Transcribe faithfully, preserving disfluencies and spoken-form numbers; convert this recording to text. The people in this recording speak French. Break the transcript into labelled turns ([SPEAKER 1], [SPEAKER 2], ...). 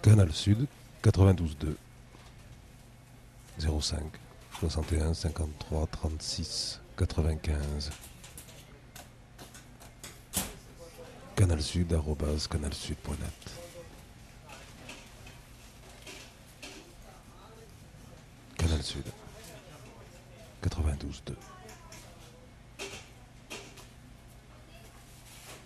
[SPEAKER 1] Canal Sud, quatre-vingt-douze deux, zéro cinq, soixante et un, cinquante-trois, trente-six, quatre-vingt-quinze. Canalsud, arobase canalsud point net. Canal Sud, quatre-vingt-douze deux.